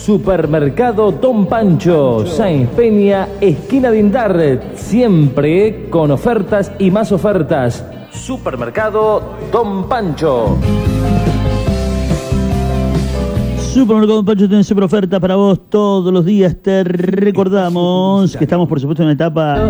Supermercado Don Pancho, Sáenz Peña, esquina de Indar, siempre con ofertas y más ofertas. Supermercado Don Pancho. Supermercado Don Pancho tiene super oferta para vos todos los días. Te recordamos que estamos, por supuesto, en una etapa